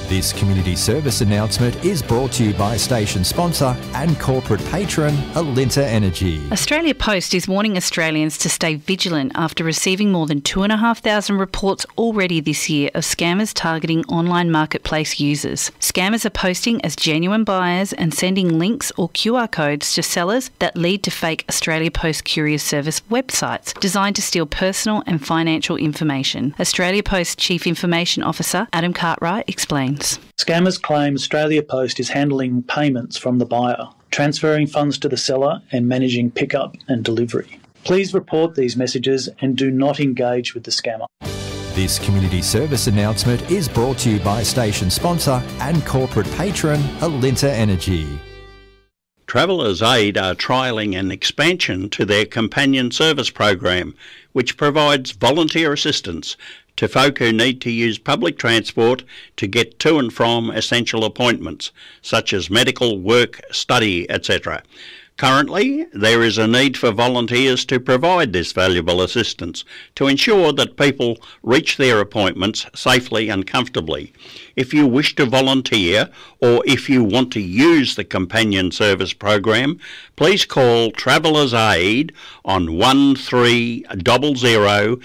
This community service announcement is brought to you by station sponsor and corporate patron Alinta Energy. Australia Post is warning Australians to stay vigilant after receiving more than 2,500 reports already this year of scammers targeting online marketplace users. Scammers are posting as genuine buyers and sending links or QR codes to sellers that lead to fake Australia Post Courier Service websites designed to steal personal and financial information. Australia Post Chief Information Officer Adam Cartwright explains. Scammers claim Australia Post is handling payments from the buyer, transferring funds to the seller and managing pickup and delivery. Please report these messages and do not engage with the scammer. This community service announcement is brought to you by station sponsor and corporate patron Alinta Energy. Travellers Aid are trialling an expansion to their companion service program, which provides volunteer assistance to folk who need to use public transport to get to and from essential appointments, such as medical, work, study, etc. Currently, there is a need for volunteers to provide this valuable assistance to ensure that people reach their appointments safely and comfortably. If you wish to volunteer or if you want to use the companion service program, please call Travellers Aid on 1300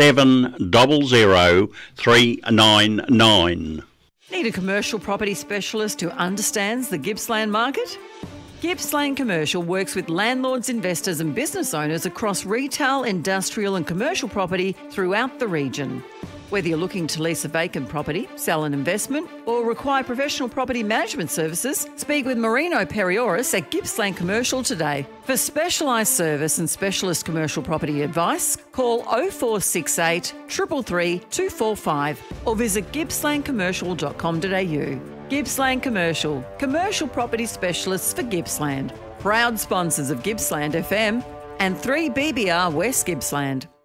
700 399. Need a commercial property specialist who understands the Gippsland market? Gippsland Commercial works with landlords, investors and business owners across retail, industrial and commercial property throughout the region. Whether you're looking to lease a vacant property, sell an investment or require professional property management services, speak with Marino Perioris at Gippsland Commercial today. For specialised service and specialist commercial property advice, call 0468 333 245 or visit gippslandcommercial.com.au. Gippsland Commercial, commercial property specialists for Gippsland. Proud sponsors of Gippsland FM and 3BBR West Gippsland.